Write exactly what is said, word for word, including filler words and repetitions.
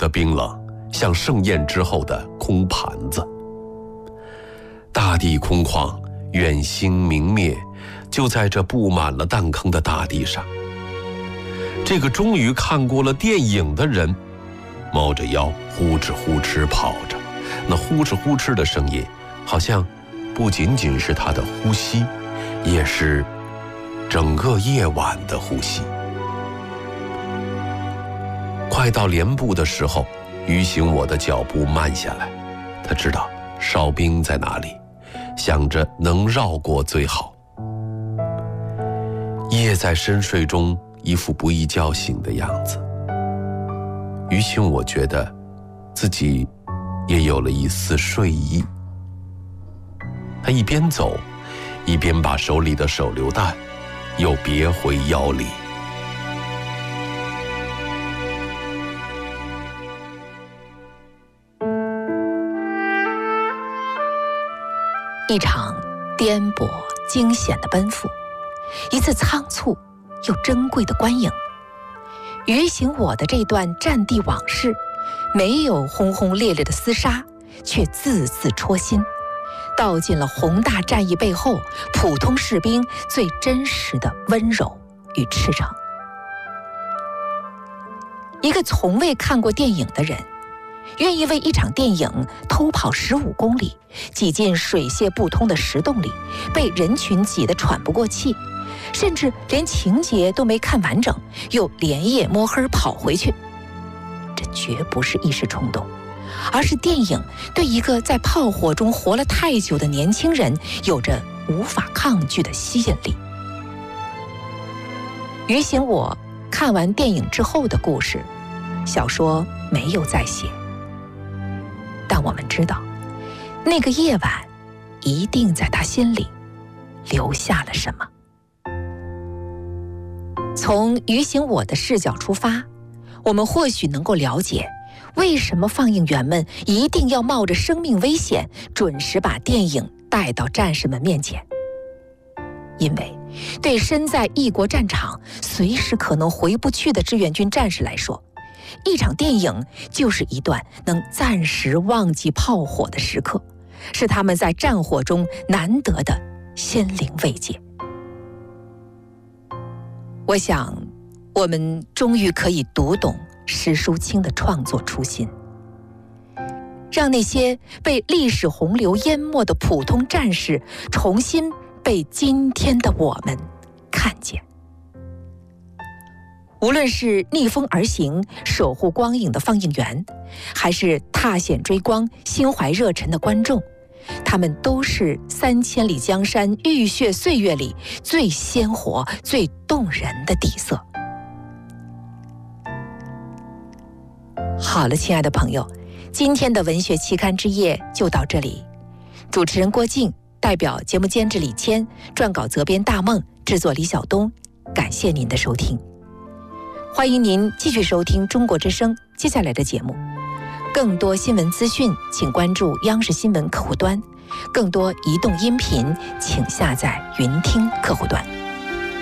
的冰冷，像盛宴之后的空盘子。大地空旷，远星明灭，就在这布满了弹坑的大地上。这个终于看过了电影的人，猫着腰呼哧呼哧跑着，那呼哧呼哧的声音，好像不仅仅是他的呼吸，也是整个夜晚的呼吸。快到连部的时候，于行我的脚步慢下来，他知道哨兵在哪里，想着能绕过最好。夜在深睡中，一副不易叫醒的样子。于行我觉得自己也有了一丝睡意。他一边走，一边把手里的手榴弹又别回腰里。 一场颠簸惊险的奔赴，一次仓促又珍贵的观影。于行我的这段战地往事，没有轰轰烈烈的厮杀，却字字戳心，道尽了宏大战役背后普通士兵最真实的温柔与赤诚。一个从未看过电影的人，愿意为一场电影偷跑十五公里，挤进水泄不通的石洞里，被人群挤得喘不过气，甚至连情节都没看完整，又连夜摸黑跑回去。这绝不是一时冲动，而是电影对一个在炮火中活了太久的年轻人有着无法抗拒的吸引力。于行我看完电影之后的故事，小说没有再写，但我们知道，那个夜晚一定在他心里留下了什么。从于行我的视角出发，我们或许能够了解，为什么放映员们一定要冒着生命危险，准时把电影带到战士们面前。因为对身在异国战场、随时可能回不去的志愿军战士来说，一场电影就是一段能暂时忘记炮火的时刻，是他们在战火中难得的心灵慰藉。我想，我们终于可以读懂施淑清的创作初心，让那些被历史洪流淹没的普通战士重新被今天的我们看见。无论是逆风而行、守护光影的放映员，还是踏险追光、心怀热忱的观众，他们都是三千里江山浴血岁月里最鲜活、最动人的底色。好了，亲爱的朋友，今天的文学期刊之夜就到这里。主持人郭静，代表节目监制李谦，撰稿责编大梦，制作李晓东，感谢您的收听。欢迎您继续收听中国之声接下来的节目。更多新闻资讯，请关注央视新闻客户端；更多移动音频，请下载云听客户端。